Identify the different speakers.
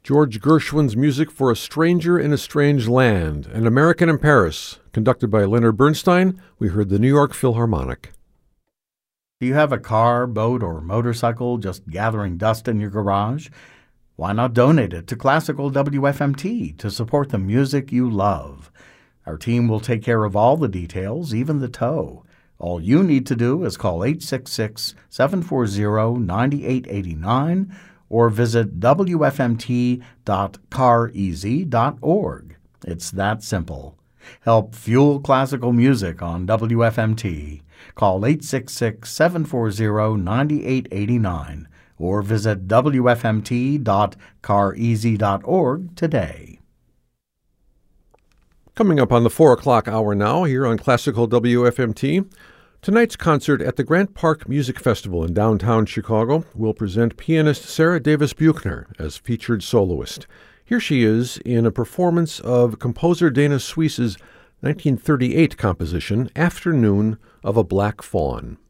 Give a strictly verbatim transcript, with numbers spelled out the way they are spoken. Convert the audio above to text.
Speaker 1: George Gershwin's music for A Stranger in a Strange Land, An American in Paris, conducted by Leonard Bernstein. We heard the New York Philharmonic.
Speaker 2: Do you have a car, boat, or motorcycle just gathering dust in your garage? Why not donate it to Classical W F M T to support the music you love? Our team will take care of all the details, even the tow. All you need to do is call eight six six, seven four zero, nine eight eight nine or visit w f m t dot car easy dot org. It's that simple. Help fuel classical music on W F M T. Call eight six six, seven four zero, nine eight eight nine or visit w f m t dot car easy dot org today.
Speaker 1: Coming up on the four o'clock hour now here on Classical W F M T, tonight's concert at the Grant Park Music Festival in downtown Chicago will present pianist Sarah Davis Buchner as featured soloist. Here she is in a performance of composer Dana Suisse's nineteen thirty-eight composition, Afternoon of a Black Fawn.